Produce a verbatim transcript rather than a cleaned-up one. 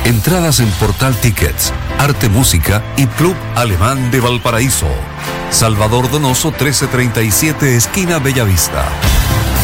Entradas en Portal Tickets, Arte Música y Club Alemán de Valparaíso. Salvador Donoso trece treinta y siete, esquina Bellavista.